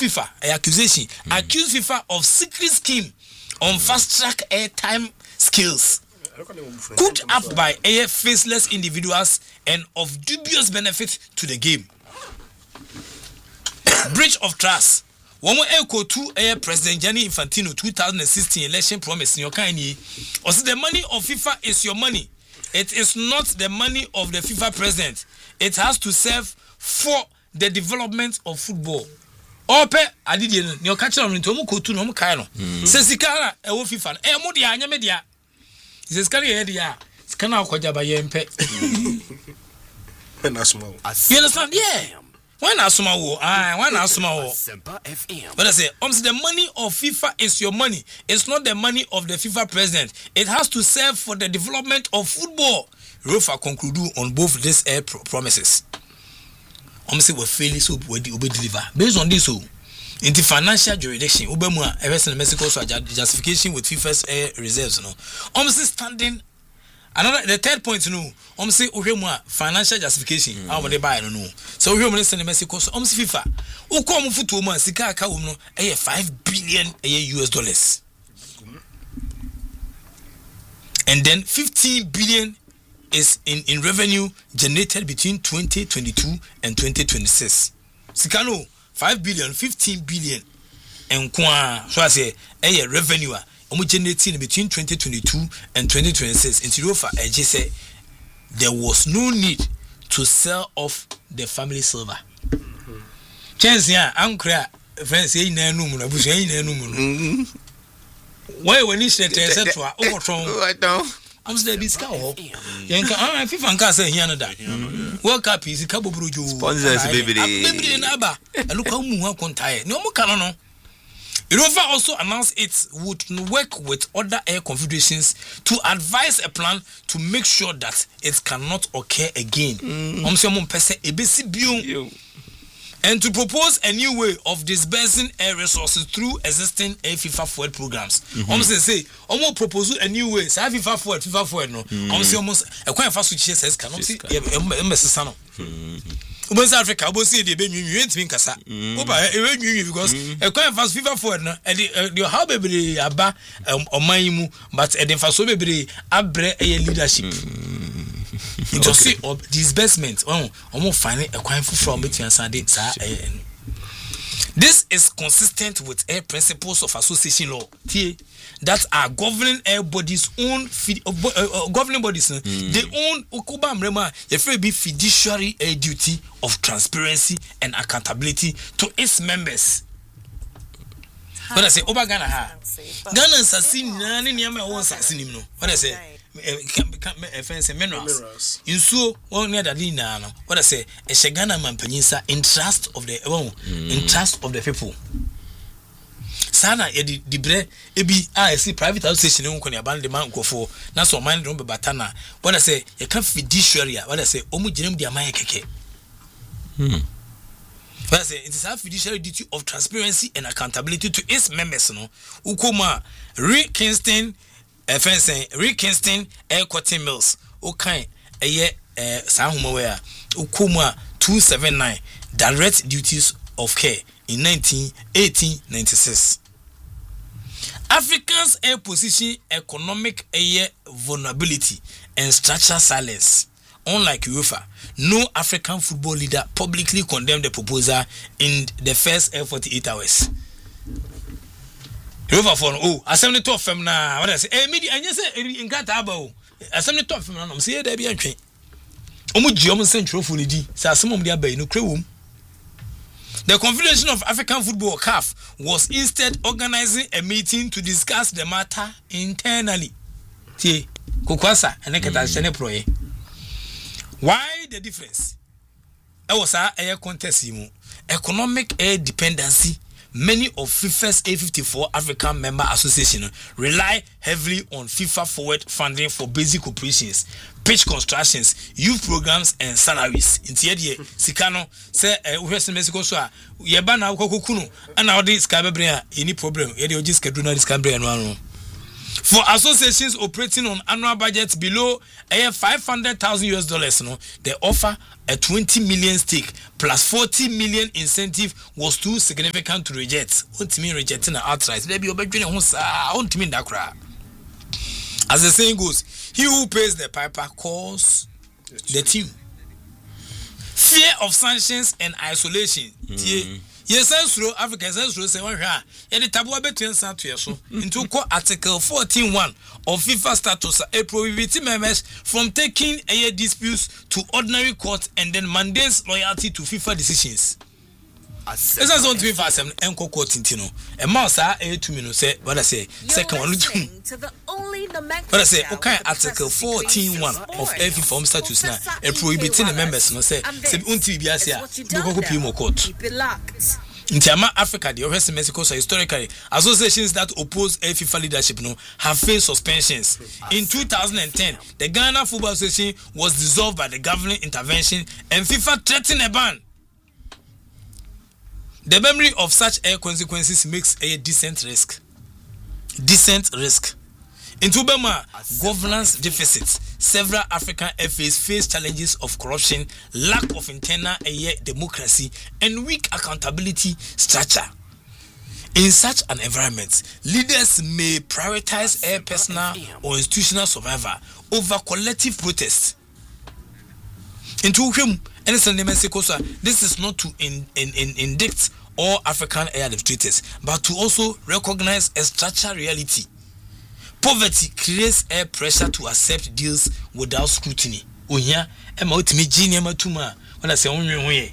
FIFA accusation accuse FIFA of secret scheme on fast track airtime skills cooked up by faceless individuals and of dubious benefit to the game. Breach of trust. One more echo to President Gianni Infantino 2016 election promise in your kind. Also, the money of FIFA is your money. It is not the money of the FIFA president. It has to serve for the development of football. Ope adidie no ka kira no mu kotu no mu kai no. Se sikara e wo FIFA e mo dia anya me dia. Se sikara ye dia. Sikana akwaja ba ye mpe. When asuma. You understand? Yeah. When asuma wo, when asuma wo. But I say, the money of FIFA is your money. It's not the money of the FIFA president. It has to serve for the development of football. Rofa conclude on both these promises. Say we fail so we deliver. Based on this, in the financial jurisdiction, Obama in Mexico so justification with FIFA's reserves. No, say standing. Another the third point no say financial justification how they buy no so we listen in Mexico so FIFA who come futu man sika aka no 5 billion US dollars and then 15 billion is in revenue generated between 2022 and 2026 sika no 5 billion 15 billion and kwa so I say revenue generating between 2022 and 2026 in Tirofa Eje say there was no need to sell off the family silver. Chance ya ankra friends say na no mu na busu na no mu. Why when is set to overthrown? I'm still be scout. Yanka FIFA nka say here no da. World Cup is ka bobrojo. Sponsors baby na ba. Look how mu ha kontae. No mu kana no. UEFA also announced it would work with other air confederations to advise a plan to make sure that it cannot occur again. And to propose a new way of disbursing air resources through existing air FIFA forward programs. Say, propose a new way. Say FIFA forward no. Almost a quite fast switch says cannot see South Africa, see the baby kasa. Because a quite fast FIFA forward no. The how baby aba omanyimu, but a defaso baby abre a leadership. It was say of disbursement. Finding a quite from between Sunday. This is consistent with air principles of association law that are governing air bodies own governing bodies. They own Okuba Mrema be fiduciary duty of transparency and accountability to its members. When I say Oba Ghana ha Ghana assassin nani niyama won assassin no. When I say minerals. In so one near the dinner no. What I say a Shagana Mampanyisa in trust of the in trust of the people. Sana the bre ebi I see private association won kon yaban the man go for na so man don be batana. What I say you can fiduciary. What I say omu ginem di amaya keke. What I say it is a fiduciary duty of transparency and accountability to its members no. Ukoma Rick Kingston Air Cotton Mills okay Sahuma where Ukuma 279 direct duties of care in 1896. Africans air position economic air vulnerability and structural silence. Unlike UEFA, no African football leader publicly condemned the proposal in the first 48 hours. UEFA for assembly top fem na what I say media and you say in Gata aba assembly top fem na say there be antwe omuji omu central for di say asem dia ba no krewum. The Confederation of African Football CAF was instead organizing a meeting to discuss the matter internally. Tie kokwasa eneketa shene proye. Why the difference? I was a air contest economic air dependency. Many of FIFA's A54 African member associations rely heavily on FIFA forward funding for basic operations, pitch constructions, youth programs, and salaries. In the Sikano say Western Mexico so yebana kokuno and now this cabebrea any problem. Just schedule this cabebrea no. For associations operating on annual budgets below $500,000, no, they offer a 20 million stake plus 40 million incentive was too significant to reject. Won't mean rejecting outright. Maybe you're beginning won't mean that crap. As the saying goes, he who pays the piper calls the tune. Fear of sanctions and isolation. Yes, Africa say one here. The taboo between so into Article 14.1 of FIFA status prohibits members from taking disputes to ordinary court and then mandates loyalty to FIFA decisions. This is on FIFA some enko court intino. A mouse to me no say what I say second one to what I say okay Article 14.1 of FIFA status now prohibiting the members no say unti biasia go go court. In Africa, the US Mexico, so historically, associations that oppose FIFA leadership have faced suspensions. In 2010, the Ghana Football Association was dissolved by the government intervention and FIFA threatened a ban. The memory of such consequences makes a decent risk. In Tubema, governance deficits, several African FAs face challenges of corruption, lack of internal democracy, and weak accountability structure. In such an environment, leaders may prioritize personal or institutional survival over collective protest. This is not to indict all African administrators, but to also recognize a structural reality. Poverty creates a pressure to accept deals without scrutiny. Onya, ema otimi gini ema tuma. When I say onya.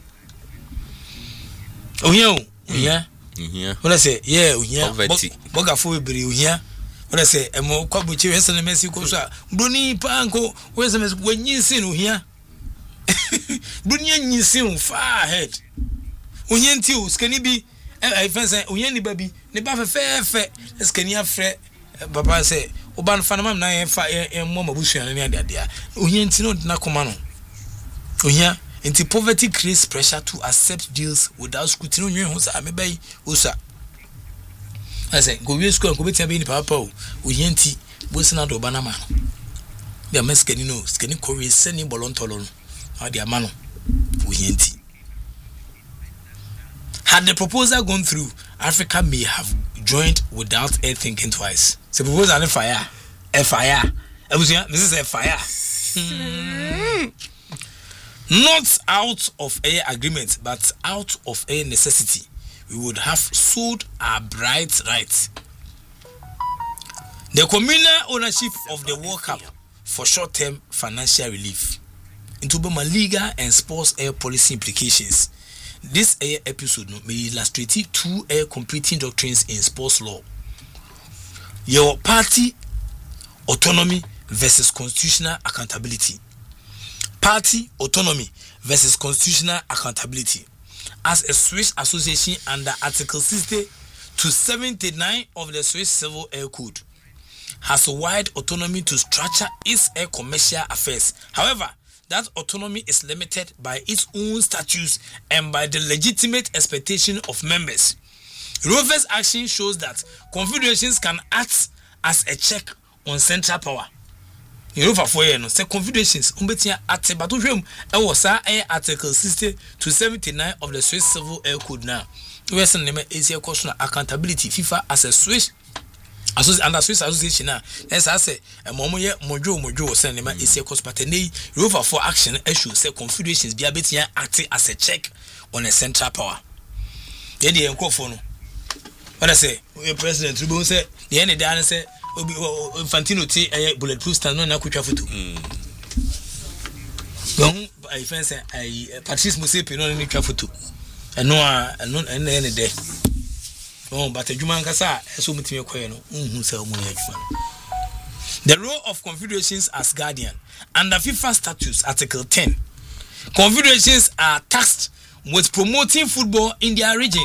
When I say onya. Poverty. Boga fo beri onya. When I say ema kwa buchi wesa na mesi ko so. Doni pa anko wesa mesi wenyin onya. Dunia nyisin far ahead. Onya nti o skani bi I fancy onya ni babi ne ba fe skani afre Papa say, Oban Fanamam na and Mama Bushan and the idea. Uhiantino na comano. Uya, into poverty creates pressure to accept deals without scrutiny. I may buy Usa. I say, go to school and go to be Papa. Uhianti, Busana do Banama. The Mescanino, Scanning Corey, sending Bolontolon, or the Amano. Uhianti. Had the proposal gone through, Africa may have joined without thinking twice. So proposal on fire. This is a fire. Not out of a agreement, but out of a necessity. We would have sold our bright rights. The communal ownership of the World Cup for short-term financial relief. Into Boma legal and sports policy implications. This episode may illustrate two competing doctrines in sports law. Your party autonomy versus constitutional accountability. Party autonomy versus constitutional accountability. As a Swiss association under Article 60 to 79 of the Swiss Civil Air Code, has wide autonomy to structure its air commercial affairs. However, that autonomy is limited by its own statutes and by the legitimate expectation of members. Rover's action shows that confederations can act as a check on central power. You know, for 4 years, say confederations, at but was Article 60 to 79 of the Swiss Civil Air Code now. Western name is a question of accountability. FIFA as a Swiss under Swiss association now. As I say, a mojo cinema is a cost paternity. Rover for action issue say confederations be acting as a check on a central power. Then the encophone. What I say, President Tribune said, the end of the day, say, Fantino take a bulletproof stand on a kuchafutu. I fancy Patrice Musepe no any trafutu. And no, and any day. Oh, but a Juman Cassa, so much me quaino, the role of confederations as guardian. Under FIFA statutes, Article 10, confederations are tasked with promoting football in their region.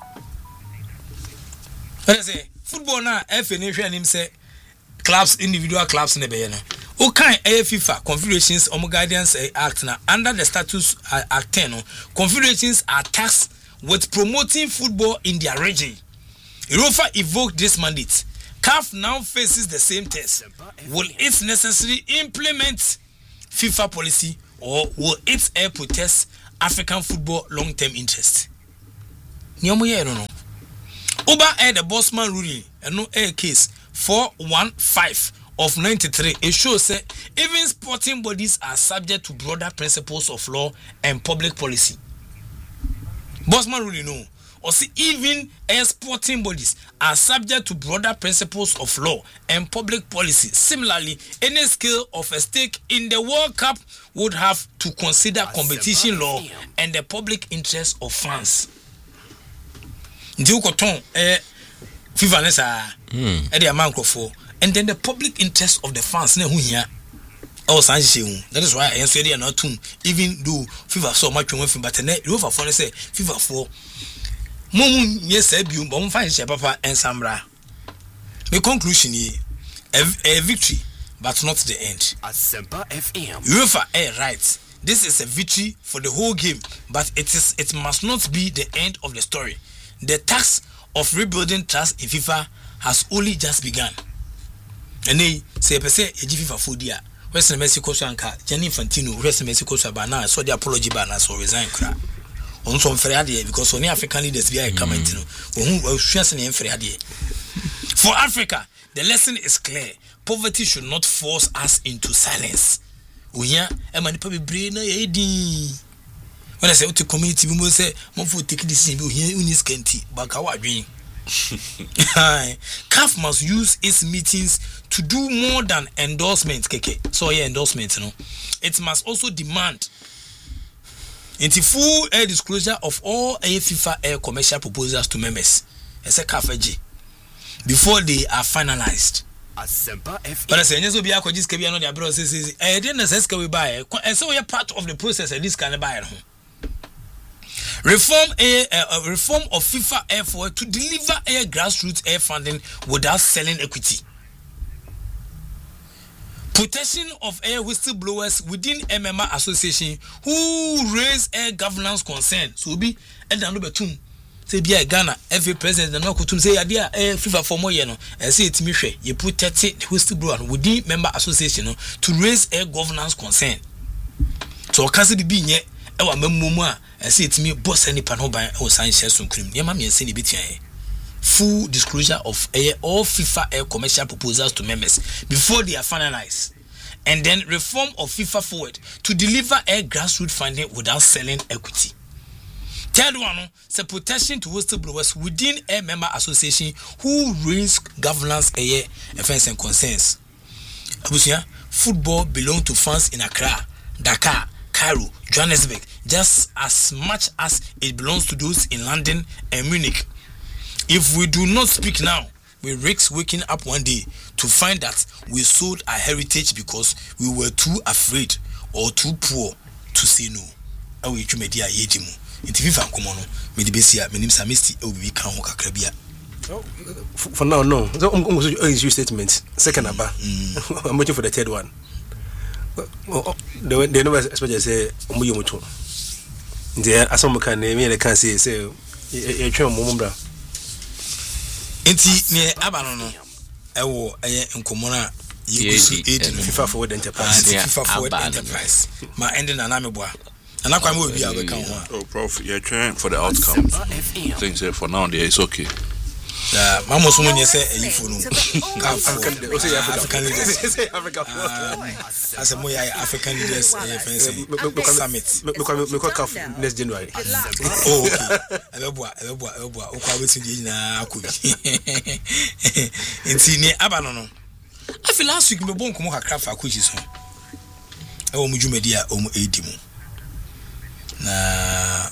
What I say, football now, FNF and him say, clubs, individual clubs in the Bayana. Okay, FIFA confederations, Guardians Act now, under the statutes Act 10, confederations are tasked with promoting football in their region. Europa evoked this mandate, CAF now faces the same test. Will it necessarily implement FIFA policy or will it protest African football long-term interest? Nyomoye no. Uber the Bossman ruling and no air case 415 of 93. It shows that even sporting bodies are subject to broader principles of law and public policy. Bossman ruling no. Or see, even sporting bodies are subject to broader principles of law and public policy. Similarly, any scale of a stake in the World Cup would have to consider competition law and the public interest of fans. FIFA nessa and then the public interest of the fans. That is why I say they are not even though FIFA so much but UEFA for say FIFA for yes, but find papa and Samra. My conclusion is a victory, but not the end. Asempa FM. UEFA right. This is a victory for the whole game, but it must not be the end of the story. The task of rebuilding trust in FIFA has only just begun. And they say, FIFA for dia. Western Mexico Sanka, Jenny Fantino, Western Mexico Sabana, so the apology banner, so resign crap. On some Ferrari because only African leaders be commenting. For Africa, the lesson is clear. Poverty should not force us into silence. We are a manipulated brain. When I say to community, we must say, Mofu take this in Unis Kenti, Bakawa dream. CAF must use its meetings to do more than endorsements, KK. So, endorsements, it must also demand into full disclosure of all FIFA commercial proposals to members. As a CAF before they are finalized. But I say, yes, we are going to be on the abroad. I didn't say we buy, and so we are part of the process. At this kind of buy. Reform of FIFA effort to deliver grassroots funding without selling equity. Protection of whistleblowers within MMA Association who raise governance concern. So be and number 2. Say be Ghana every president no kutum say idea FIFA for more no. Say it me hwe you protect whistleblower within member association to raise governance concern. So can say be nye e wa mamumu a say it me boss any pan ho ban o san share so krim. Ye ma me say ni betian. Full disclosure of all FIFA commercial proposals to members before they are finalized, and then reform of FIFA forward to deliver grassroots funding without selling equity. Third one, protection to whistleblowers within a member association who raise governance offense and concerns. Abusia, football belongs to fans in Accra, Dakar, Cairo, Johannesburg, just as much as it belongs to those in London and Munich. If we do not speak now, we risk waking up one day to find that we sold our heritage because we were too afraid or too poor to say no. Awe chumedia yejimu. Inti FIFA nkomono, me di besia, me nim samisti obi kan ho kakrabia. For now, no. So issue statement. Second aba. I'm waiting for the third one. They never especially say omuyo mutu. Ndia asomo kan me can say e twa momumbra. Enti ne abano no ewo nkomona yigusu FIFA Forward Enterprise. FIFA Forward Enterprise. Ma ending na me boa. Na kwa me obi a we kan ho. Oh prof, you're trying for the outcome. Things say for now there is okay. Mama so monye say eyifu no. African leaders. As a moya African leaders summit. Me call next January. Oh okay. Ebeboa okwa wetin dey na akobi. Enti ne abano no. I feel last week me bon komo kakra fa akoji so. E wo mujumedi a o mu edimu. Na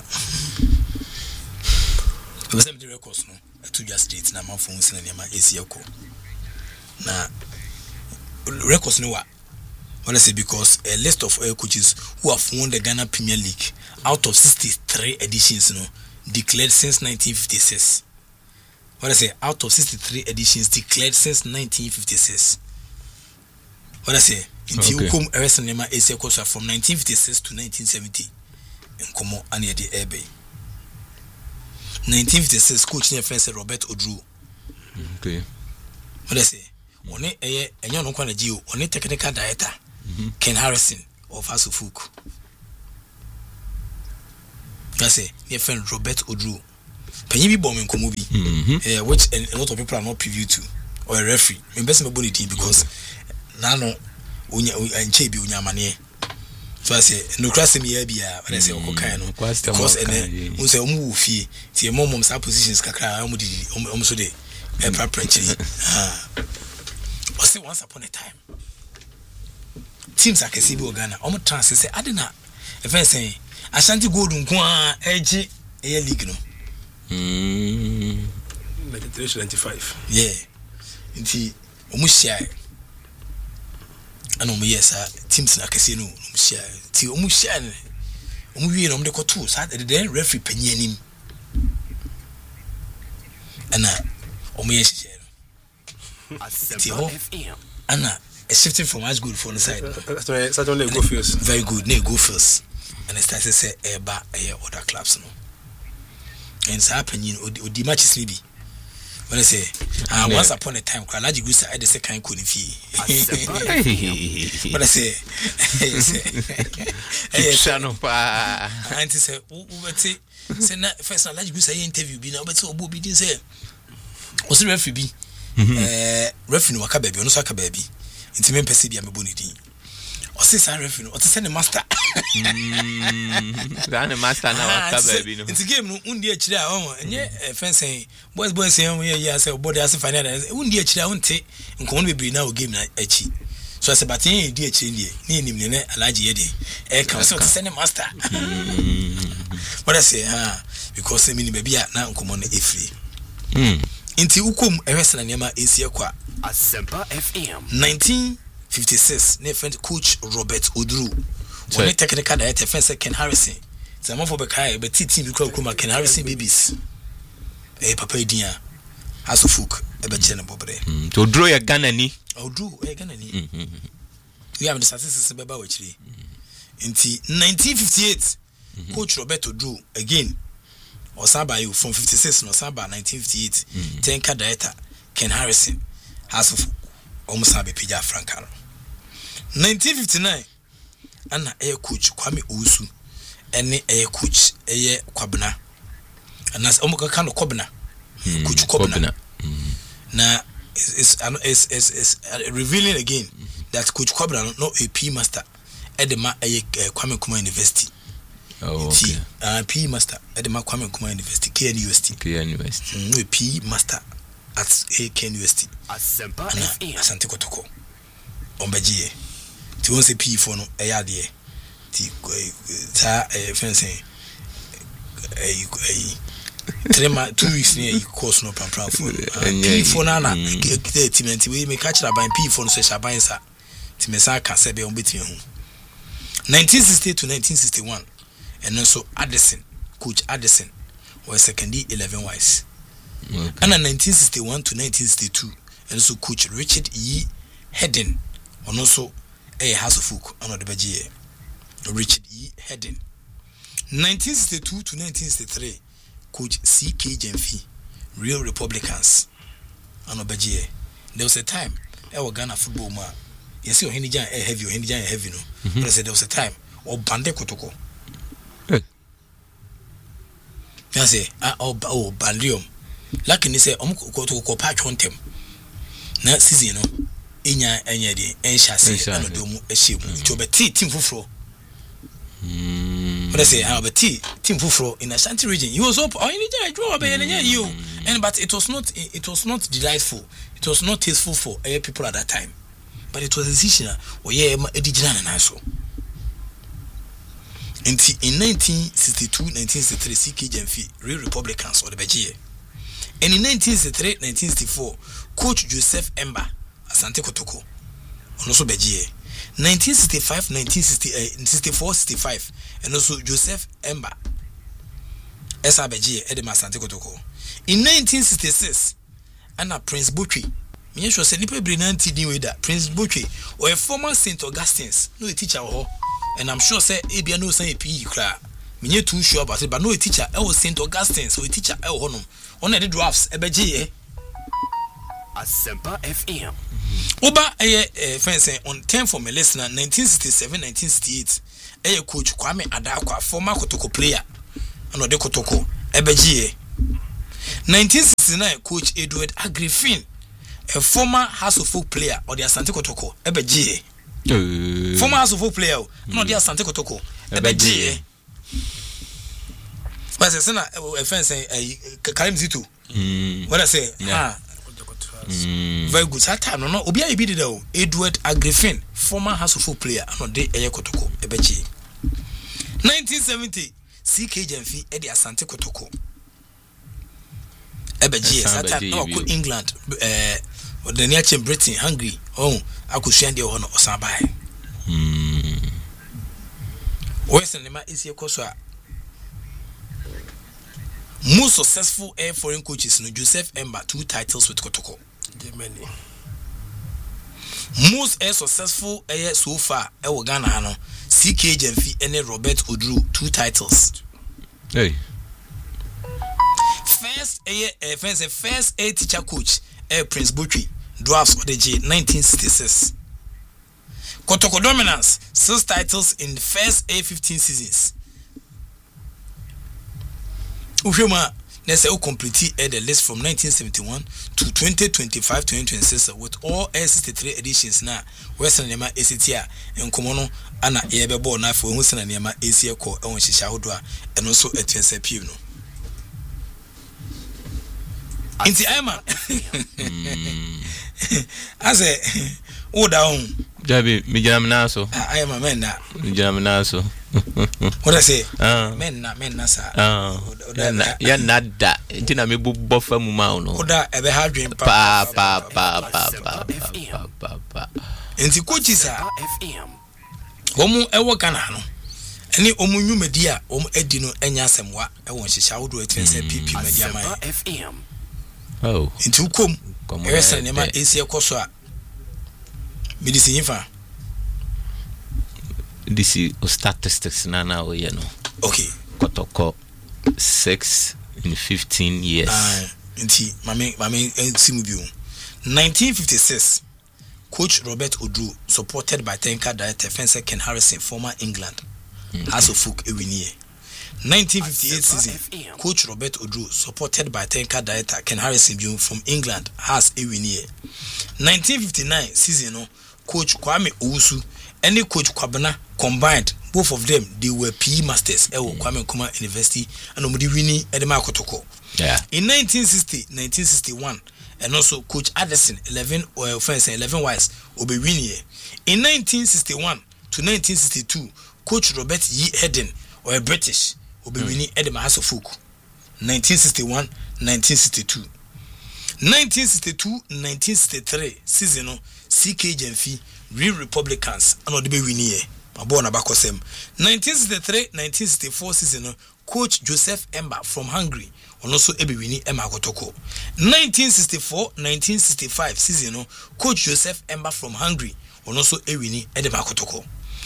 Wasem the records no. To just state na man phone sin na ma esiako na records no wa wanna say because a list of coaches who have won the Ghana Premier League out of 63 editions declared since 1956. Wanna say out of 63 editions declared since 1956. Wanna say if you come wrestling ma esiako from 1956 to 1970 in komo ani de ebe 1956 coach near friend Robert Odru. Okay. What I say? On it, and you don't want to do on it, technical director, Ken Harrison of Asufuk. I say, your friend Robert Odru. Penny bombing Komubi, which a lot of people are not privy to, or a referee. Investment body team because Nano and Chebi Unyamane. So I say, no crossing me, but I say, Okano, because and then say, fee, see a mom's positions, Kaka, almost day, and preferentially. Was it once upon a time? Teams like a Sibu Ghana, almost trans say, I didn't know. If I say, I shan't go to Kwa Edge, a league. 1995. Yeah. Inti omushia. Ano me yes teams na kase no omushia. Ti omushia ne. Omuwie no mde koto sa the referee panyi anim. Ana omuye hye no. Ti ho. Ana shifting from as good for the side. Certainly go first. Very good. Ne go first. And it started say eba other clubs no. And it's happening or the matches maybe. When I say once upon a time, Kwalaji Gusa had the second couldn't fee. But I say, Auntie said, say, first, Alaji Gusa interview be now, but so Bobby didn't say, was the referee? Referee Waka baby, no Saka baby. Intimate Pessibi and Bonity. Or say, I referee, or to send a master. The master now, baby. It's a game, Undia Chida, and yet, fancy, boys, saying, yeah, say, body as a final, Undia Chida, won't take, and can only be now game like Echi. So I said, but dear Chili, name him, Alaji Eddie, comes to send a master. What I say, because I mean, maybe now come on a free. Into Ukum, a wrestling Yama is here qua Asempa FM 1956. Ne friend coach Robert Odru. When technical director fence Ken Harrison. Some of the Kai, but team because Ken Harrison babies. Papa Dia Asufuk, a Bachelor Bobre. To draw a gun any. Oh, drew a gun any. We have the statistics about which in 1958, Coach Robert Odru again. Or Saba you from 56 no Saba 1958. Technical director Ken Harrison Asufuk. Almost have a Pija Francano. 1959. Anna air coach Kwame Usu, any air coach air Kwabna, and as Omoka Kano Kobna, Coach Kobna. Now is revealing again that Coach Kobna not a P master at the Kwame Kuma University. Oh, okay. P master at the Kwame Kuma University, KNUST. No P master at KNUST. Asempa Asante Kotoko. Ombajie. Ti won say P for no eyade ti fencing 2 weeks near course no pam for P for na ti menti we make catch about P for no say shaban sa ti me sa ka se be on betimi hu 1960 to 1961 and also Addison coach Addison was secondary 11 wise and 1961 to 1962 and also coach Richard E. Hedden and also a House of Folk on the Bagie. Richard E. Hedden. 1962 to 1963, Coach C.K. Jenfi, Real Republicans on the Bagie. There was a time, our Ghana football man. Yes, your Henny Jan heavy, your Henny Jan heavy, no. But I said there was a time, or Bande Kotoko. I say, oh, Bandium. Lucky, they say, Kotoko patch on them. Not season, no. Inya de enchase ano domu ehiem to be team fufro but I say how be team fufro in Ashanti region he was up or any day draw be you and but it was not delightful, it was not tasteful for people at that time, but it was a decision in 1962 1963 CK Jenfi Real Republicans or the Bagie, and in 1963 1964 Coach Joseph Emba Asante Kotoko and also Begie 1965 1964 65 and also Joseph Emba Esa Begie Edema Asante Kotoko in 1966 Anna Prince Butchie me sure say nipa bri nanti din we da Prince Butchie or a former St. Augustine's no a teacher ho and I'm sure say ebia no say PE kra me too sure about it but no a teacher e was St. Augustine's so a teacher e ho no on the drafts e Begie Asempa FM. Oba friends on 10 for my listener 1967-1968 coach Kwame Adakwa former Kotoko player and de Kotoko ebegie 1969 coach Edward Agrifin a former House of Folk player or the Asante Kotoko ebegie former House of Folk player no the Asante Kotoko ebegie but say na friends Karim Zitu what I say very good that time no obi ayi bi did Edward Agrifin former House of Folk player and de Kotoko ebegie 1970 CK Jemfi Eddie Asante Kotoko ebegie that time no ko England the near Britain Hungary akusua de ho no osabai Western nema isi ekoso a most successful air foreign coaches no Joseph Emba 2 titles with Kotoko Germany. Most air successful air so far e Ghana ha no CK Jemfi and Robert Odru 2 titles. Hey. First air teacher coach Prince Butchie drafts of the J 1966. Kotoko dominance 6 titles in the first A15 seasons. Ushema let's complete the list from 1971 to 2025-2026 with all A63 editions now. Western Nema ACTA and Komono Anna Ebebo na for Husana Nema ACA ko on Shishahodwa and also at Pino. Inti Emma as a down Jabi Mijamnaso. I am a man now. Mijamnaso. What I say? Men na sir. Ya nada. Ntina me buffer mumauno. Oda ebe ha dream Pa. Enti coaches FM. Omu ewo Ghana no. Eni omu nwumedi a omu edi no enya asemwa ewo nhihia wodo etwense PP media man. FM. Oh. Enti ukom. Ewese ne ma AC ekoso a medicine fa. This is statistics na o ye no. Okay. Kotoko 6 in 15 years. Enti mame simu bi 1956 coach Robert Odru supported by Tenka director Fencer Ken Harrison former England House of Folk ewini 1958 season coach Robert Odru supported by Tenka director Ken Harrison from England has ewini 1959 season no coach Kwame Owusu and coach Kwabena combined both of them they were PE masters Kwame Nkrumah University and omudi wini Edema Kotoko. Yeah. In 1960-1961 and also coach Addison 11 wise obewini. In 1961 to 1962 coach Robert Yi Hedden or British obewini Edema House of Folk. 1961-1962 1962-1963 season CK Jemfi Real Republicans and obewini Abona Bakosem 1963-1964 season coach Joseph Emba from Hungary and also ebewini Emma Kotoko 1964-1965 season coach Joseph Emba from Hungary and also ewini Edema Kotoko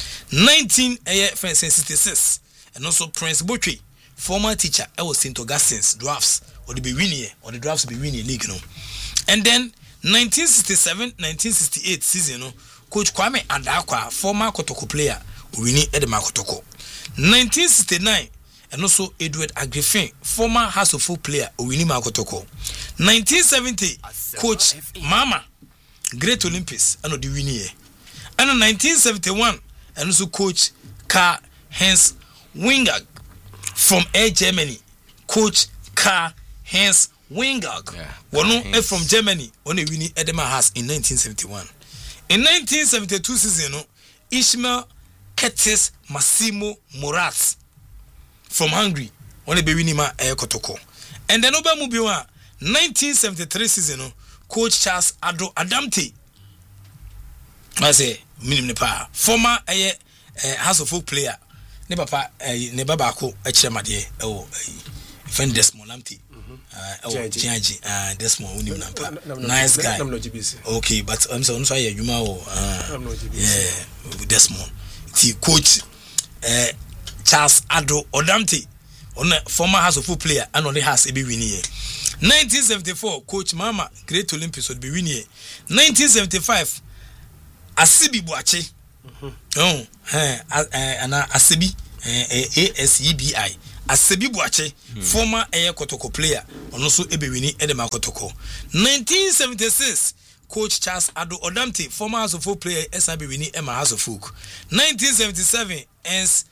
1966 and also Prince Butchie former teacher St. Augustine's drafts or the bewini or the drafts be winning league no. And then 1967-1968 season coach Kwame Adakwa former Kotoko player winning Edema Kotoko 1969 and also Edward Agrifin former House of Folk player winning Makotoko 1970 coach Mama Great Olympics and the winning and 1971 and also coach Karl Heinz Wingag from Air Germany coach Karl Heinz Wingag one from Germany only winning Edema has in 1971 in 1972 season Ishmael Curtis Massimo Moraz from Hungary only be winning Kotoko and then over Mubiwa 1973 season coach Charles Ado Adamte I say minimum pa former House of Folk player ne papa ne baba ko achiremade friend Desmond Lamte Jiaji Desmond unim nampa nice guy okay but I'm so yeah Desmond the coach Charles Ado Odamte on former House of Folk player and only has a be winning 1974 coach Mama Great Olympics would be winning. 1975 Asibi Boache. Ana Asibi ASEBI Asibi Boache, former Air Kotoko player, and also Ebewini Edema Kotoko. 1976 Coach Charles Ado Odamte, former House of Folk player, SIB Winnie Emma House of Folk. 1977 Ernst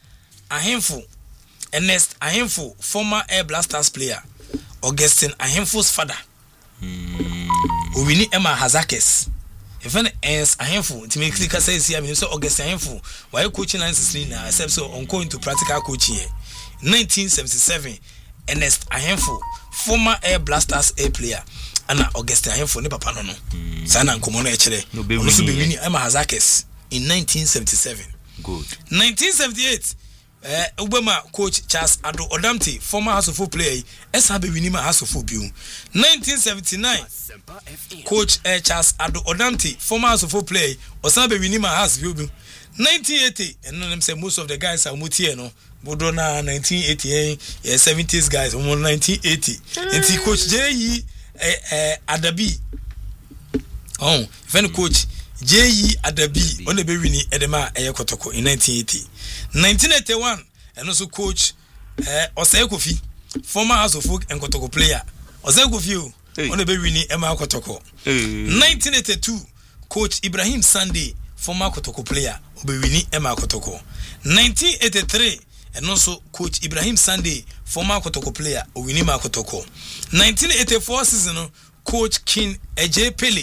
Ahemfo, former Air Blasters player, Augustine Ahemfo's father. Winnie Emma Hazakes. If any Ernst Ahemfo, to make clear says here, I mean, so Augustine Ahemfo, while coaching ancestry now, except so on going to practical coaching. 1977 Ernest Ahemfo, former Air Blasters A player. Ana Augustine Ahemfo ne papa no sana nkomo no echere no so be winning Emma Hazakes in 1977. Good. 1978 Obama coach Charles Ado Odamte, former House of Folk player, esa be winning House of Folk bio. 1979 coach Charles Ado Odamte, former House of Folk player, osa be winning House bio. 1980 and them say most of the guys are mutie no Bodona 1980 70s guys 1980 and coach J.E. Adabi. If any coach J.E. Adabi on the baby Edema Kotoko in 1980. 1981 and also coach Osei Kofi, former House of Folk and Kotoko player. Osei Kofi on the baby Emma Kotoko. 1982 coach Ibrahim Sunday, former Kotoko player, Obewini Emma Kotoko. 1983 and also coach Ibrahim Sunday, former Kotoko player, Owinima Kotoko. 1984 season, coach King Eje Pele,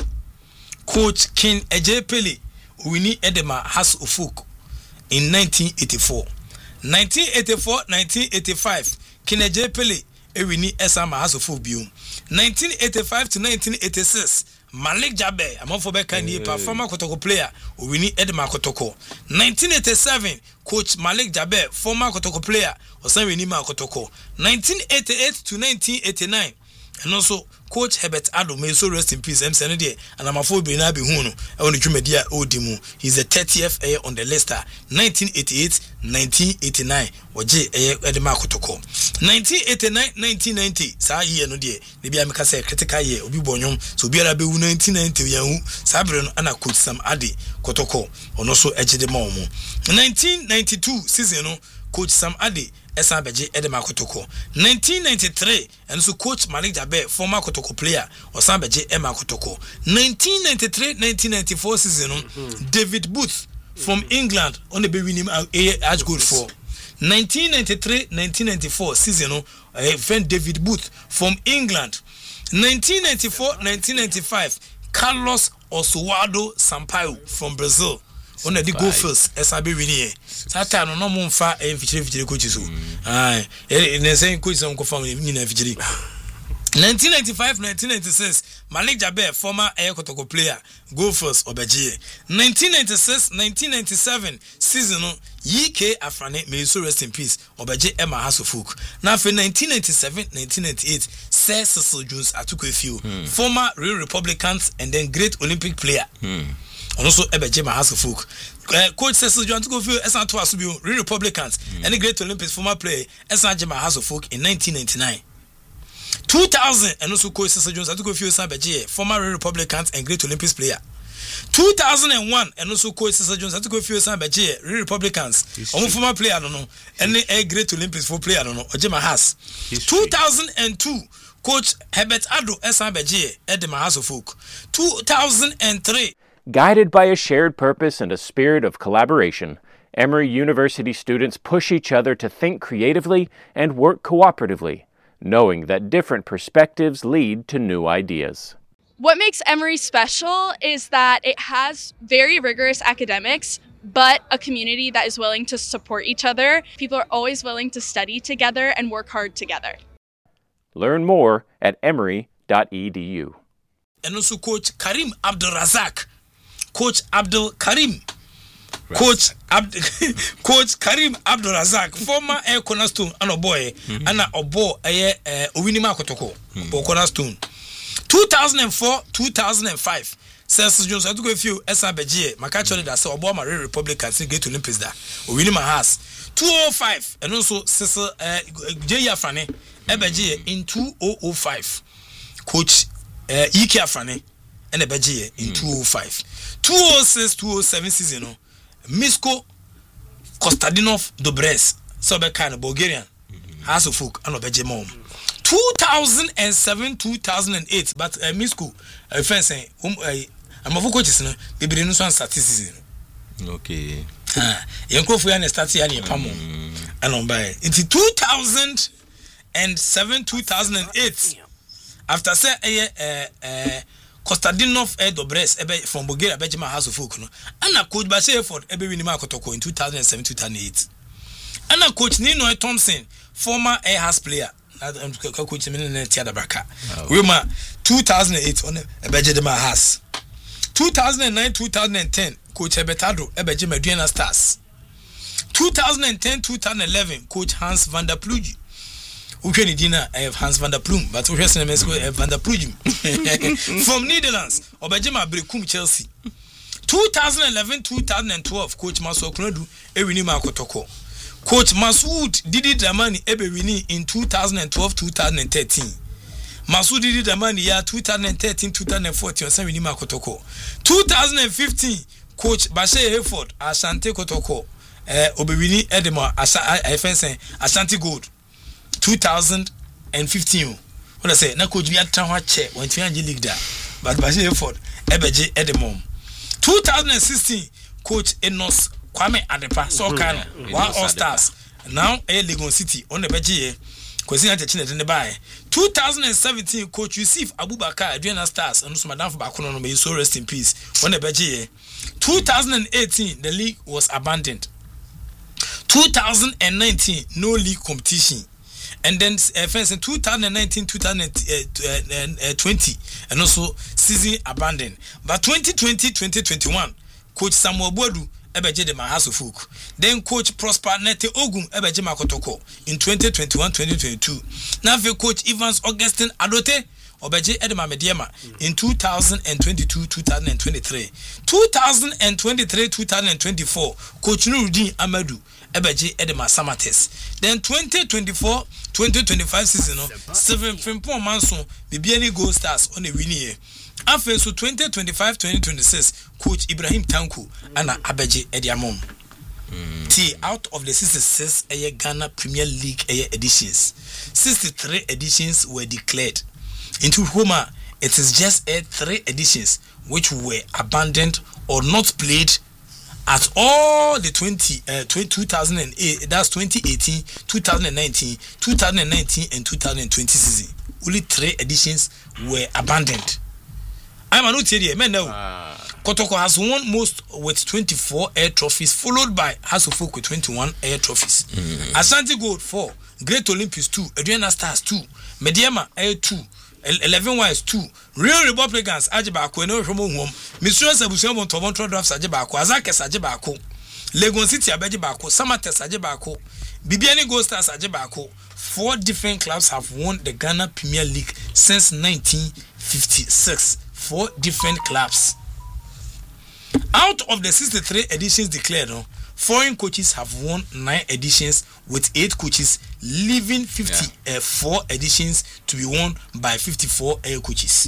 Owini Edema House of Folk in 1984. 1984-1985, King Eje Pele, Owini Esama House of Folk bio. 1985 to 1986. Malik Jabe, among for Bekandi, former Kotoko player, Owini Edema Kotoko. 1987, coach Malik Jabe, former Kotoko player, Osanwinima Kotoko. 1988 to 1989, and also coach Herbert Ado, may so rest in peace, and I'm a full Benabi Huno, I want to media Odimu. He's the 30th year on the list. 1988-1989, Waje Edema Kotoko. 1989-1990, Sa year no dear, maybe I'm a critical year, Obi Bonyum, so be a 1990 Yahu, Sabron, and a coach Sam Adi Kotoko, or also Edge de Momo. 1992 season, coach Sam Adi. SRBG Edema Kotoko. 1993 and so coach Malik Jabe, former Kotoko player, or SRBG Emma Kotoko. 1993-1994 season, David Booth from England on the baby name as good for. 1993-1994 season, friend David Booth from England. 1994-1995, Carlos Oswaldo Sampaio from Brazil. On the go first, SRB winning. Satan no more far and feature coaches. Aye, in the same coach on confirming in a 1995-1996, Malik Jabe, former Air Kotoko player, go first Obeji. 1996-1997 season, Yike Afrane, may so rest in peace, Obeji Emma House of Folk. Now for 1997-1998, Sir Cecil Jones Atuko few, former Real Republicans and then great Olympic player. And also Ebejema House of Folk. Coach Cecil John to go feel Esan to Asubio, Real Republicans, and the Great Olympics former player, Esan Jema House of Folk in 1999. 2000, and also Coach Cecil Jones to go feel Sabeje, former Real Republicans and Great Olympics player. 2001, and also Coach Cecil Jones to go feel Sabeje, Real Republicans, former player, I don't know, and a Great Olympics for player, I don't know, Ojema House. 2002. Coach Herbert Ado Sabeje, Edema House of Folk. 2003. Guided by a shared purpose and a spirit of collaboration, Emory University students push each other to think creatively and work cooperatively, knowing that different perspectives lead to new ideas. What makes Emory special is that it has very rigorous academics, but a community that is willing to support each other. People are always willing to study together and work hard together. Learn more at emory.edu. And also Coach Karim Abdul Razak. Coach Abdul Karim. Coach Karim Abdul Razak, former Air Cornerstone, and a boy, and a boy, Owinima Kotoko, Cornerstone. 2004-2005, Cecil Jones, I took a few SRBG, Makacho, that saw Obama Republicans in Great Olympics there. Owinima has 205, and also Cecil J. Yafane, Ebege in 2005. coach Ike Afrane and a beje in 205 206-207 season no Misko Kostadinov Dobres so be kind of Bulgarian House of Folk and beje mom 2007-2008 but Misko fencing I'm a coaches no be no so statistics okay Yankofu ya start ya ni pamo and by into 2007-2008 after say Kostadinov Dobres from Bulgaria Benjamin House of Folk no and coach Bashe Ford win Kotoko in 2007-2008 and coach Nino Thompson former House player coach Minne Tiada Braka we 2008 on Benjamin House 2009-2010 coach Ebetado Ebejima Duena Stars 2010-2011 coach Hans van der Ploeg Ukeni Dina Hans van der Ploeg but we have Mexico van der Ploeg from Netherlands Obejima Brekum Chelsea 2011-2012 coach Masoud Knodu ewini Makotoko coach Masoud Didi Dramani ebewini in 2012-2013 Masoud Didi Dramani ya 2013-2014 on wini Makotoko 2015 coach Bashe Hayford Asante Kotoko obewini Edema Ashanti Gold 2015 what I say na coach bi atan ho che when Tianji League da but Bashe Hayford ebeje Edemom 2016 coach Enos Kwame Adepa Sokano one All Stars now Legon City on the beje kwesi na techine de buy 2017 coach Yusuf Abubakar Adriana Stars and so madam for bakono no may so rest in peace on the beje 2018 the league was abandoned 2019 no league competition and then first in 2019-2020 and also season abandoned but 2020-2021 coach Samuel Bodu ebeje de House of Folk then coach Prosper Nete Ogun ebeje Makotoko in 2021-2022 now for coach Evans Augustine Adote obeje Edema Mediema in 2022-2023 2023-2024 coach Nurudin Amadou ebeje Edema Samates then 2024-2025 season no 7 Frimpong Manson Bibiani Gold Stars on a winning year after so 2025-2026 coach Ibrahim Tanku and Abeje Ediamom out of the 66 Ghana Premier League editions 63 editions were declared into Homa it is just 3 editions which were abandoned or not played at all the 2008 that's 2018 2019 2019 and 2020 season only 3 editions were abandoned. I'm not here, man. No, Kotoko has won most with 24 air trophies, followed by House of Folk with 21 air trophies. Ashanti Gold 4, Great Olympics 2, Adriana Stars 2, Mediema Air 2, 11 Wise 2, Real Republicans Ajibako, no Romo Home, Mr. Sabusian Toronto Drafts Ajibako, Azakes Ajibako, Legon City Abajibako, Samates Ajibako, Bibiani Gold Stars Ajibako. 4 different clubs have won the Ghana Premier League since 1956. 4 different clubs. Out of the 63 editions declared, foreign coaches have won 9 editions with 8 coaches, leaving 54 editions to be won by 54 air coaches.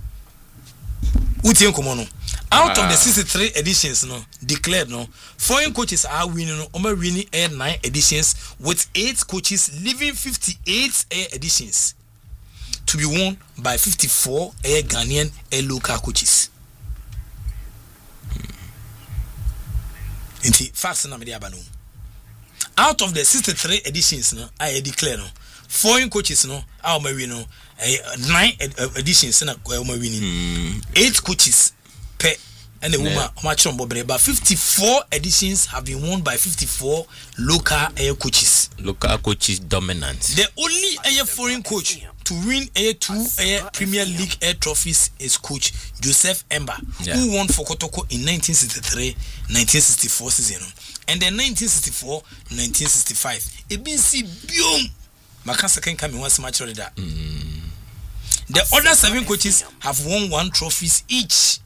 Out of the 63 editions declared, foreign coaches are winning 9 editions with 8 coaches, leaving 58 air editions to be won by 54 air Ghanaian air local coaches. Inti facts na media banu. Out of the 63 editions I declare foreign coaches are winning 9 editions na winning 8 coaches per and a woman match on Bobre, but 54 editions have been won by 54 local air coaches. Local coaches dominant. The only air foreign coach to win air 2 air Premier League air trophies is coach Joseph Emba, who won for Kotoko in 1963-1964 season, and then 1964-1965. ABC Biom Makasa can come in once match already. The other 7 coaches have won 1 trophies each.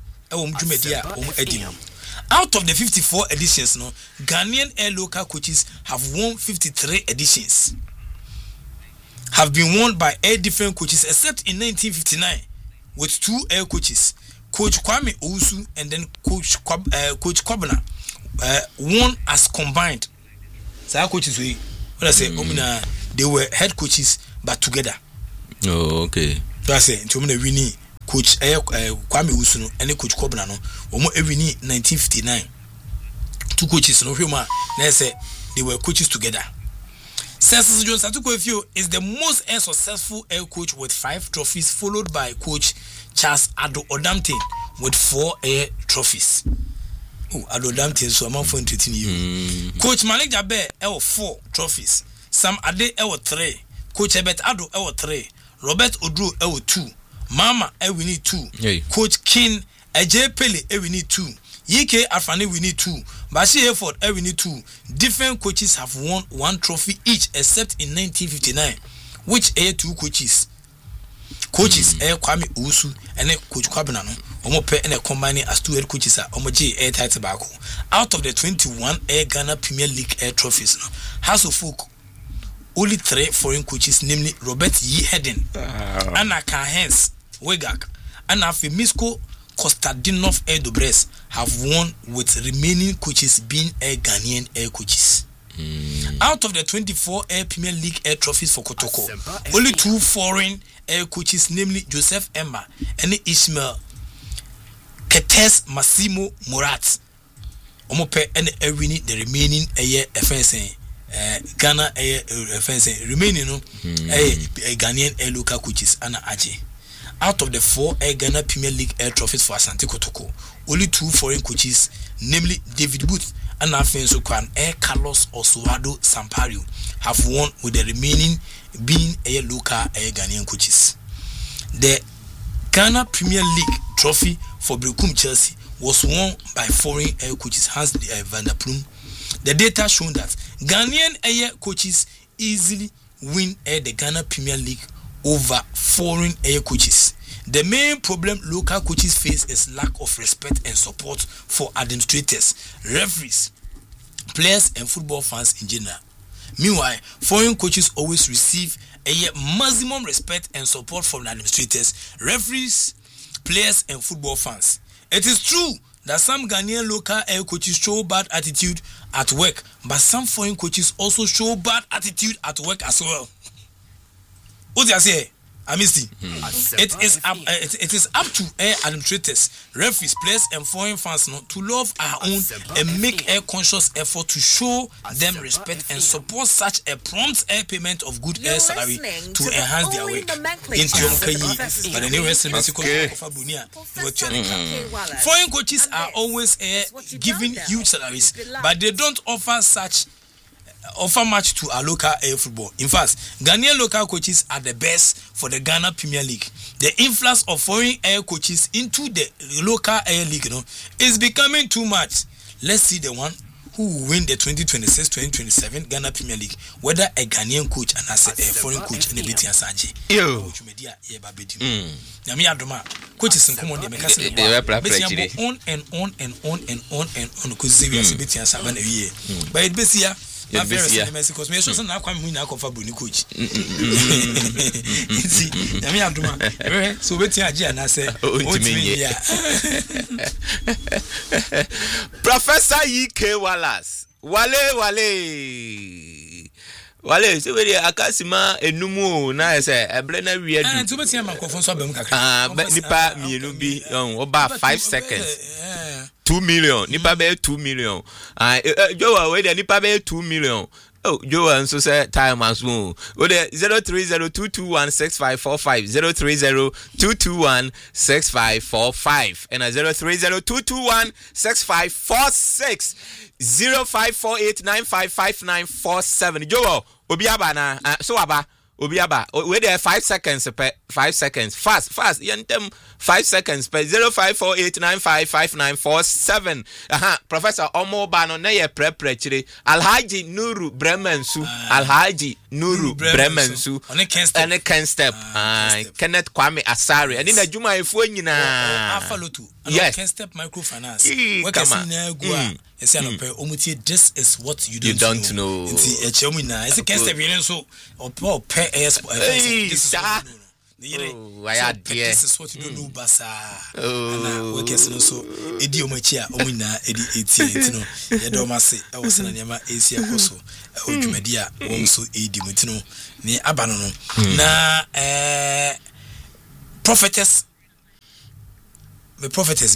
Out of the 54 editions, Ghanaian air local coaches have won 53 editions. have been won by 8 different coaches, except in 1959 with 2 air coaches, Coach Kwame Owusu and then Coach Kobna, won as combined. So our coaches when I say they were head coaches but together. Oh, okay. So I say to me winning Coach Kwame Owusu and Coach Kobna no omo winning 1959. 2 coaches no huma na say they were coaches together. Cecil Jones Atukwefio is the most successful air coach with 5 trophies, followed by Coach Charles Ado Odamtin with 4 air trophies. Oh, Ado Odamtin so among for entertaining you. Coach Malik Jaber 4 trophies. Sam Ade 3. Coach Ebet Ado 3. Robert Odro 2. Mama we need 2. Hey. Coach King Ajay Pele we need 2. Yike Afani we need 2. Bashi Effort we need 2. Different coaches have won 1 trophy each, except in 1959, which 2 coaches Kwame Owusu and Coach Kwabena no omo pe and combining as 2 head coaches are omo J air title back. Out of the 21 Air Ghana Premier League air trophies no, House of Folk only 3 foreign coaches, namely Robert Yi Hedden, Anna Kahens Wegak, and Afemisco Kostadinov Air Dobres have won, with remaining coaches being Air Ghanaian air coaches. Out of the 24 Air Premier League air trophies for Kotoko, only 2 foreign air coaches, namely Joseph Emma and Ishmael Ketes Massimo Murat, Omope and winning the remaining air fencing. Ghana air fencing remaining Ghanaian air local coaches Anna Aje. Out of the 4 Air Ghana Premier League air trophies for Asante Kotoko, only 2 foreign coaches, namely David Booth and Afenso Kwan Air Carlos Oswaldo Sampaio, have won, with the remaining being air local air Ghanaian coaches. The Ghana Premier League trophy for Brekum Chelsea was won by foreign air coaches Hans van der Plum. The data shown that Ghanaian air coaches easily win the Ghana Premier League over foreign air coaches. The main problem local coaches face is lack of respect and support for administrators, referees, players and football fans in general. Meanwhile, foreign coaches always receive maximum respect and support from the administrators, referees, players and football fans. It is true that some Ghanaian local air coaches show bad attitude at work, but some foreign coaches also show bad attitude at work as well. What do you say? I missed it. It is up to air administrators, referees, players, and foreign fans to love our own and make a conscious effort to show them respect and support such a prompt air payment of good air salary to enhance their work. But the new wrestling foreign coaches are always giving huge salaries, but they don't offer much to our local air football. In fact, Ghanaian local coaches are the best for the Ghana Premier League. The influx of foreign air coaches into the local air league is becoming too much. Let's see the one who will win the 2026-2027 Ghana Premier League, whether a Ghanaian coach and as a foreign coach and a bit Asaji. Coaches and come on, they on and on and on and on and on because we are bit Asaban a year. But it be here. Yeah, because me so na kwam hu na kofa boni coach. Na me aduma. So wetin age na say yeah. Professor E.K. Wallace. Wale so we akasima enumu na say eble na wi adu. To betia makofo so abam kakra. Nipa mienu bi oba 5 seconds. 2 million. Nipa be 2 million. Joa we de nipa be 2 million. Oh, Joa so say time as well. O de 0302216545 0302216545 and 0302216546 0548955947. Joa obiaba na so aba obiaba we there 5 seconds per 5 seconds fast yentem 5 seconds per 0548955947. Professor Omo Bano na ye prepare chire Alhaji Nuru Bremensu Alhaji Nuru Bremensu and Ken Step Kenneth Kwame Asare and in a Juma if when you yes Ken Step Microfinance this is what you don't know. It's a Ken Step so or pay this is what you don't know, Bassa. And we can so Idiomachia, Omina, Edi 18, Yadomasi, I was in a Yama Asia Coso, Ojumedia, also Edimutino, near Abanono. Na prophetess. The prophetess.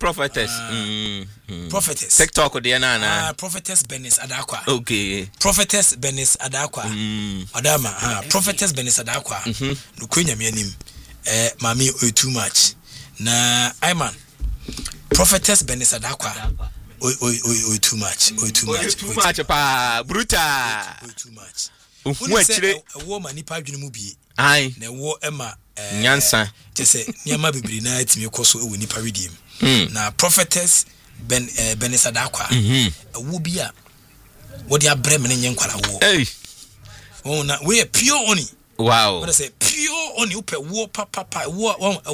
Prophetess. TikTok or Diana. Prophetess Benis Adakwa. Okay. Prophetess Benis Adakwa. Adama. Prophetess Benis Adakwa. Lukunya mianim. Mami too much. Na Ayman. Prophetess Benis Adakwa. Too much. Too much. Pa bruta. Too much. A woman nipa dwunu bi. Ai. Na wo Emma Nyansa. Just niama bibiri na etimi koso ewo nipa redeem. Na prophetess Benis Adakwa. Wo bia wo dia brem ne nyenkwala wo. Hey. Oh na we pure oni. Wow. What I say pure oni wo pe wo papa wo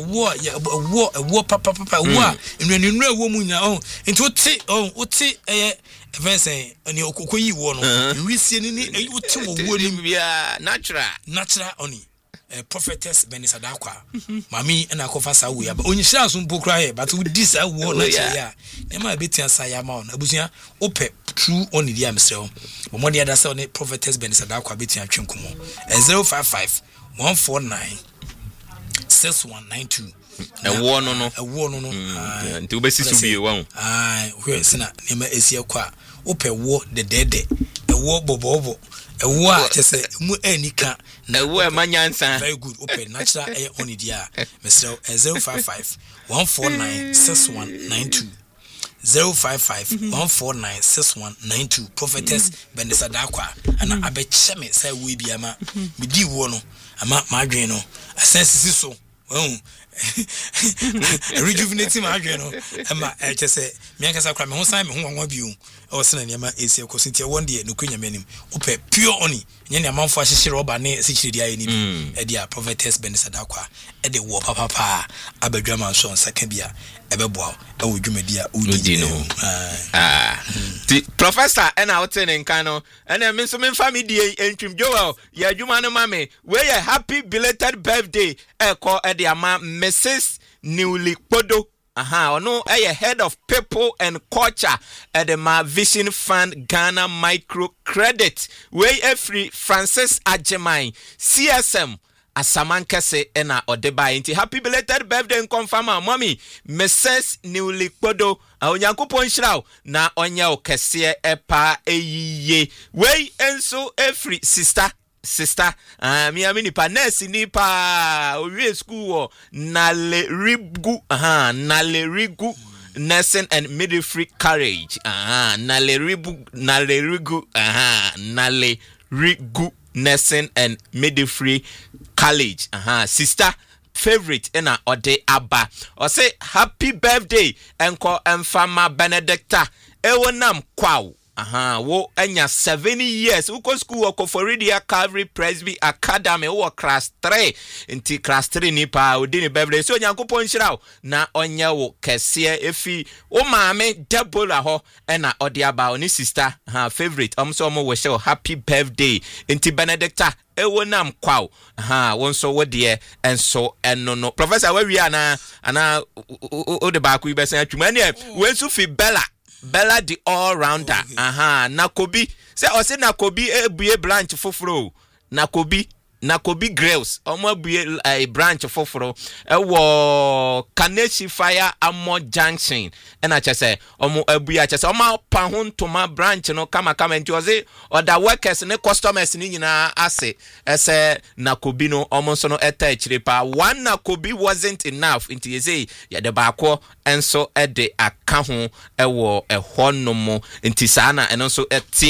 papa wo nnu wo mu nya oh nti wo ti even say oni okokoyi wo no we see ni wo ti wo ni bia natural oni. Prophetess Benis Adakwa. Mami and Akofasa we but only shall soon book right, but with this I won't ya. Nema betian sayama on Abusia ope true only the amsel. But one the other son Prophetess Benis Adakwa betian chunkumo 055 149 6192. A war no until basis to be one. Where Sena Nema Esia Qua ope war the dead a war bobo. A war just say mu enika na wo manyansa very good open natural air only dia Mr. 055 149 6192 055 149 6192 Prophetess Benis Adakwa ana abeche me say we bia ma me di wo no ama madwen no asense so rejuvenating my no ama just say me akasa kra me ho san me ho wanwa biu o sena niam esi ekosintia one day no kwanya manim ope pure oni nya ne amanfo ahyehye oba ne sichiri dia ye ni e dia Prophetess Benis Adakwa e de wo papa abadwama so nsaka bia ebeboa e wo dwumadia udi no the professor and out in Kano and I mean some family entrim Joel ya adwuma no mame we a happy belated birthday e call e dia ma Mrs. Newly Podo no head of people and culture at the Vision Fund Ghana Microcredit way free Francis Ajemai CSM Asamankese ena odeba inti happy belated birthday and confirm mommy Mrs. Newly Podo onyankopon hiraw na onya okese epa eyiye way enso free sister mi amini pa nurse ni pa owie school wo Nalerigu nursing and midwifery college Nalerigu nursing and midwifery college sister favorite ena ode aba o say happy birthday enko emfama Benedicta ewonam kwaw wo anya 7 years uko school Okoforidia Calvary Presby Academy wo class 3 inti class 3 ni pa odini birthday so nyankopon hiraw na onya wo kese efi o maame Debola ho ena ode aba oni sister favorite so mo we show happy birthday inti Benedicta ewonam kwaw wonso wo de enso enono professor we ana o de ba ku ibesen atwuma ne wensu fi Bella the all rounder Nakobi say o say Nakobi ebue branch foforo Nakobi Grills omo bue a branch foforo wo Kaneshi Fire Amo Junction and I say omo ebue a say omo pa ho ntoma branch no kama nti o say other workers ne customers ni nyina ase say Nakobi no omo so no eta akire pa one Nakobi wasn't enough into you say ya de baako enso e de aka ho e wo e honomo nti sana eno so etie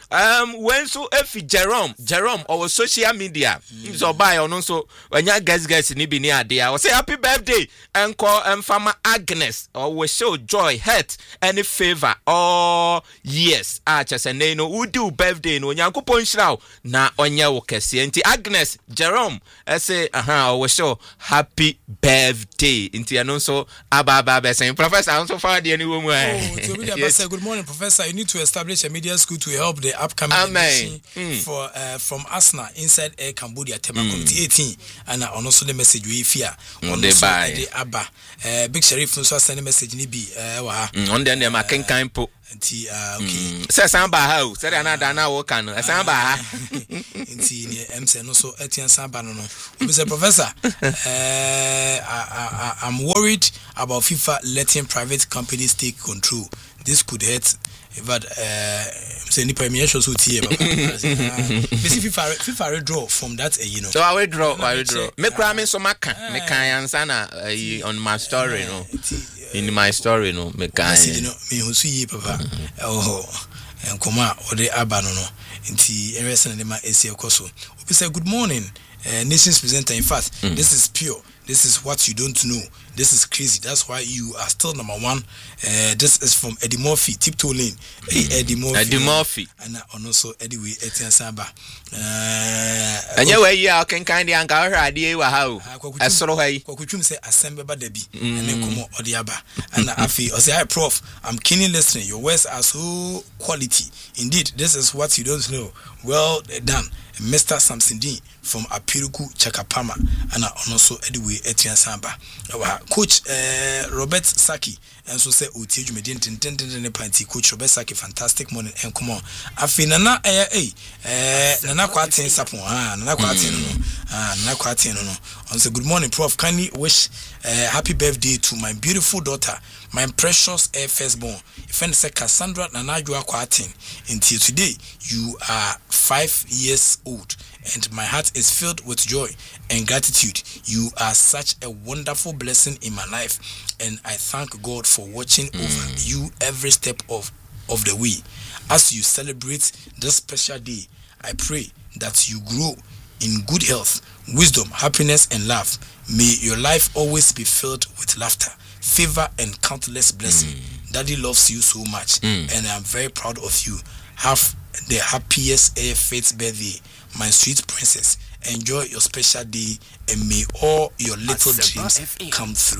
when so if Jerome our social media so buy on so when you guys ni bi ni ade I say happy birthday and call Farmer Agnes or we show joy health any favor all yes just and no who do birthday no Nyankopon hira na onye wo kese nti Agnes Jerome I say we show happy birthday nti no so aba say professor also for the any woman yes. Good morning professor, you need to establish a media school to help the upcoming election for from Asna inside Air Cambodia Tema Committee 18 and also the message we fear on the Abba Big Sheriff no send message ni bi on the name Kenkan po nti okay say samba how say another na wo kan samba ha nti ni MC no so etian samba no Mr. Professor I'm worried about FIFA letting private companies take control. This could hurt but say ni permission so tie FIFA withdraw from that you know so I withdraw me cry me so maka me kan answer na on my story no in my story no me kan you know me husu yi papa enkoma ode aba no nti eresen ne ma esi ekoso obi say good morning nations presenter in fact this is pure. This is what you don't know. This is crazy. That's why you are still number one. This is from Eddie Murphy, Tiptoe Lane. Eddie Murphy. And also Eddie Way Etienne Samba. And you way can kind of anchor idea how I saw hey. Kokuchum say assemble debi and then come odiaba. And I feel say prof, I'm keenly listening. Your words are so quality. Indeed, this is what you don't know. Well done. Mr. Samson D from Apiruku Chakapama and also anyway Etienne Samba. Coach Robert Saki and so say Utiju Median Panty Coach Robert Saki fantastic morning and come on. I feel Nana Nana Quatin Sapon Nana Quatin no. On say good morning Prof. Kindly wish happy birthday to my beautiful daughter, my precious firstborn. If I say Cassandra Nana Jua Quatin until today you are 5 years old and my heart is filled with joy and gratitude. You are such a wonderful blessing in my life and I thank God for watching over you every step of the way. As you celebrate this special day, I pray that you grow in good health, wisdom, happiness and love. May your life always be filled with laughter, favor and countless blessings. Daddy loves you so much and I'm very proud of you. Have the happiest faith birthday, my sweet princess. Enjoy your special day and may all your little dreams come through.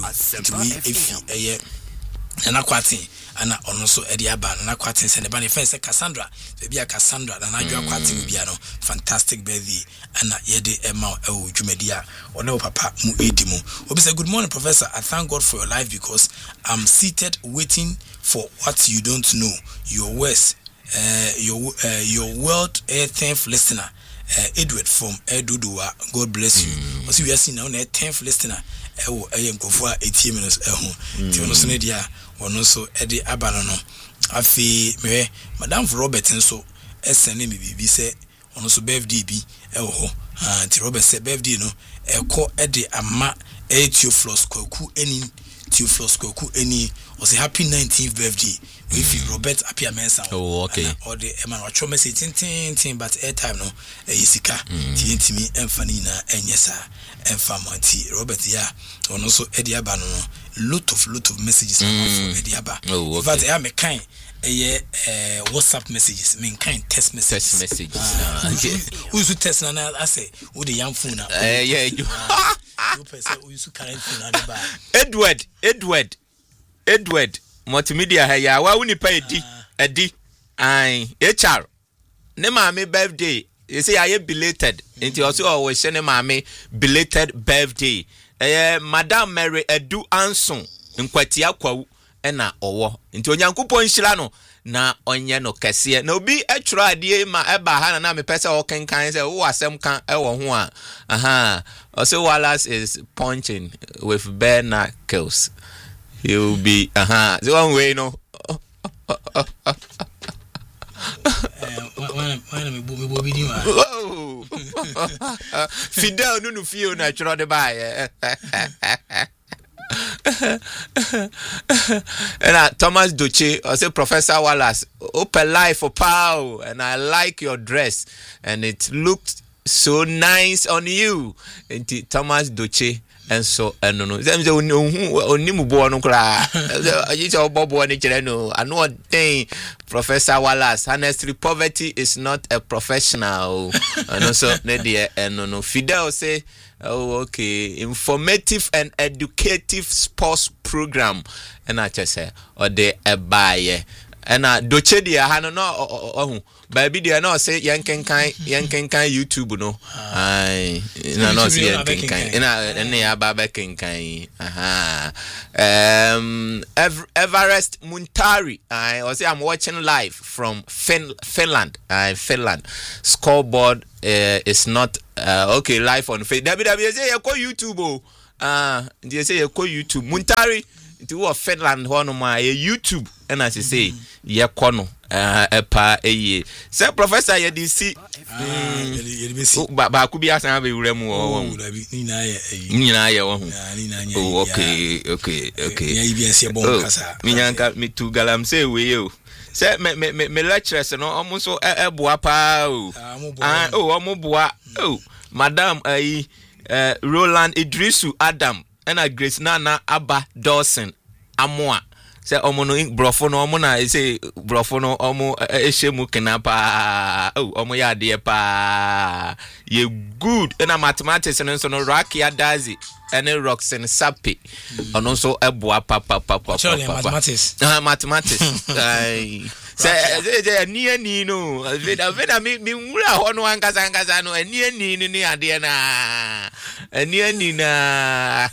And Anna also Eddie Aban and Aquatin and the Bunny Fence Cassandra, baby Cassandra, and I do Aquatin Biano, fantastic birthday, Anna Yede Emma Jumedia, or no Papa Muedimu. Obi say good morning, Professor. I thank God for your life because I'm seated waiting for what you don't know. Your words, your world 10th listener. Edward from Edudua, God bless you. Also, we are seeing now 10th listener. I am go for 18 minutes. Tionosonedia, or no so Eddie Abanono. I feel me, Madame Robert and so SNM be say, on also birthday be, Robert said birthday no, call Eddie Ama, Theophilus Koku, any Theophilus Koku, any was a happy 19th birthday. If Robert appear mensa. Oh, okay. Or the man or chome say tin but airtime no yesika tintimi emfanina enyesa emfamanti Robert ya on also Eddie Aba no lot of messages from Eddie Aba. Oh, okay. But I am kind WhatsApp messages, kind text messages. Who should test na I say who the young phone now. Yeah. You current phone Edward multimedia ya wa woni pa edi HR ne maame birthday you say I belated into also always say ne maame belated birthday Madam Mary Edu Anson nkwatia kwawu na owo nti onyankopon hira no na onye no kese na obi atwro ade ma eba ha na me pese o kenkan say wo asem kan e wo ho a also Wallace is punching with bare knuckles. He will be the one way no. Fidel no feel natural the buy. And Thomas Doche, I say Professor Wallace, open life for power, and I like your dress, and it looked so nice on you. And Thomas Doche. And so, and no, them say onimu bo no kra. You say bobo ni kire no. I know thing, Professor Wallace. Honestly, poverty is not a professional. And also, and no, Fidel say, oh, okay, informative and educative sports program. And I just say, or they buy. And Doche dia hano no baby dia no say yanken kan YouTube no ai na no say yanken kan ina ya baba kenkan Everest Muntari I say I'm watching live from Finland. Scoreboard is not okay live on Facebook. WWE say you go YouTube they say you go YouTube Muntari to Finland one of my YouTube and as you say ye kono epa eye say Professor ye dey see ba ku bi asan be wura mu o ni na ye wo okay ya bi ase bon kasa mi nyanka mi tu galam say we o say me lecturers no omo so eboa pa o omo boa madam Roland Idrisu Adam and Grace Nana Abba Dawson Amoa say omo no brofo no omo na say brofo no omo ehemu kenapa omo ya de pa ye good in a mathematics and so no Raki Adazi and Roxen Sapi ono so eboa papa mathematics say ni no veda mi wura ho no ankasa no ni ade na ni na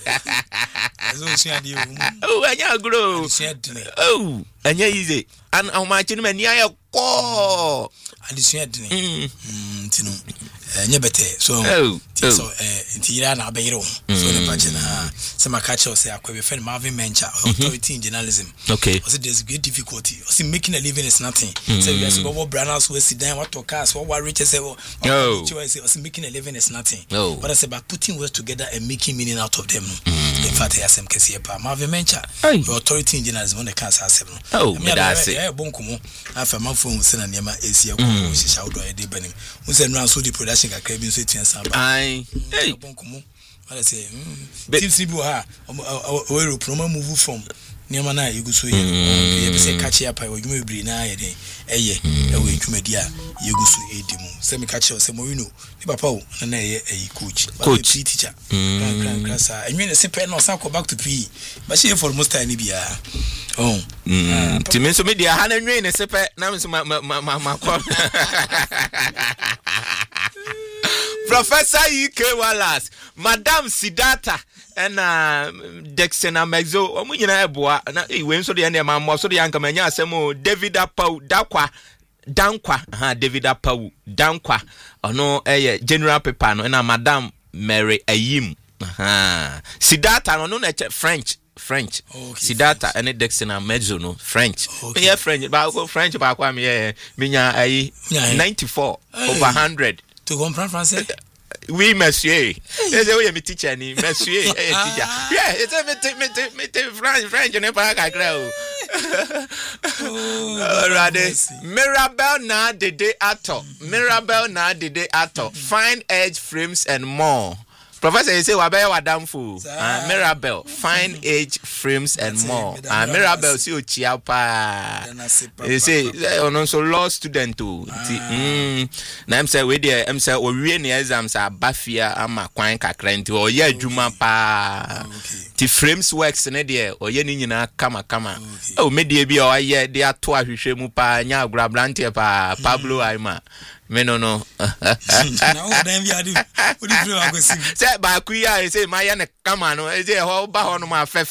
anya grow anya easy and how much ni mani aye ko addition adine tino nya bete so ntira na abayiro so ne pagina some catch us say akwa friend Marvin Mencha authority in journalism okay also there's great difficulty also making a living is nothing so you guys go branders who sit down what to cast what rich say also making a living is nothing but I say about putting words together and making meaning out of them in fact I am kesi pa Marvin Mencha the authority in journalism on the cancer seven me da say bonkomo afa manfo se na niam esia ko shisha odo e de banim we say no so the production kakra bi so tian samba ai bonkomo I say team sibu ha we promo move from niam na yegu so ye be say catch up we dwuma bri na ye den eye e we dwuma dia yegu so edimu say me catch say mo wino ni papa o na ye coach teacher grasa enwe ne sepe no san go back to PE but she for most time ni bia Timin so media ha na nwe ne sepe na so ma Professor UK Wallace, Madam Sidata, and Dexena Mexo, or Munyana Boa, and we so the end of my most of the young Kamanya Samo, David Apau, Dankwa, David Apau, Dankwa, or no, General Pepano, and Madam Mary Ayim, Sidata, no, no, French. Sidata and Dexena Mezzo no French. Yeah, French, but French about me, Minya 94 over 100. To comprendre français? Oui, monsieur. C'est ça, mi teacher ni monsieur teacher. Yeah, it's me French ne pas kakra o. Mirabel na dede ato. Fine edge frames and more. Professor, you say wabe wadamfu. Mirabel, fine age frames and more. Mirabel si ochia pa. You say on so law student too. Na em say we there em say owie ne exams abafia ama kwan kakra nti o ye adwuma pa. Ti frames works ne there o ye ni nyina kama. O media bi o ye de ato ahwehwe mu pa nya agrabrante pa Pablo Aima. Me no. Now then we are do. What do you feel like see? Say ba kuya say my ya ne kama no say ho ba ho no ma fe.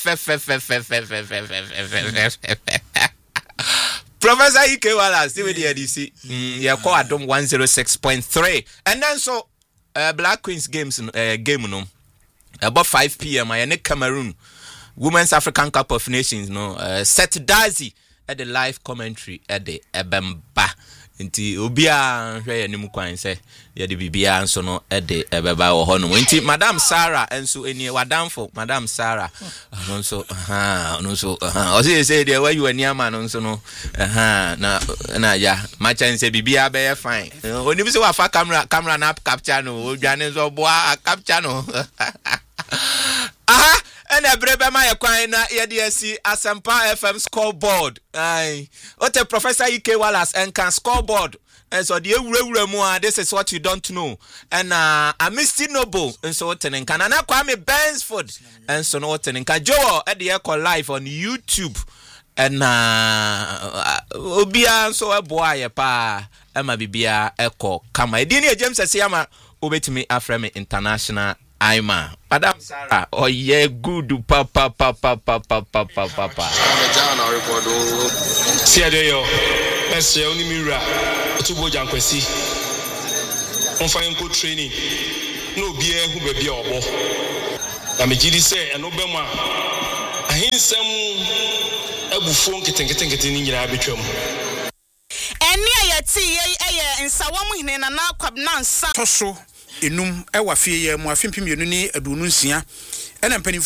Professor Ike Wallace see we the DC. You call Adom 106.3. And then so Black Queens game no. About 5 p.m. I ne Cameroon Women's African Cup of Nations no. Set Dazi at the live commentary at the ebemba nti obia hwe yanim kwan se ye de bibia nso no de ebeba wo ho no nti Madam Sarah enso eni wadamfo Madam Sarah nso o say de why you ani ama no nso no na ya ma chance bibia be fine oni bi se wa fa camera na capture no odwane nso boa capture no and a brebe my kwan na ye de asi Asempa FM scoreboard ai ote Professor Ike Wallace and can scoreboard and so the ewurawura this is what you don't know and a Misty Noble and so tenen kan na Kwame Bensford and so no tenen kan Joe at the Echo live on YouTube and obia so eboa pa ama bibia Echo kama edini James Asiama obetimi aframe international Aima Madam Sarah oh yeah good papa see adeyo ese oni mira otubo jankwesi on fayin ko training no bi ehu be bi obo na me gidi se eno be mu ahinsem abufo nketenkete ni nyira betwam eni ayati ye nsawom hene na kwabna nsa toso enum ewa fie ye mu afempem yenu ni adunu nsia ena mpani